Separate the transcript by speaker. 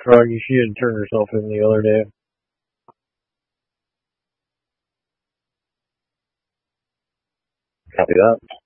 Speaker 1: Froggy, she had turned herself in the other day. Copy that.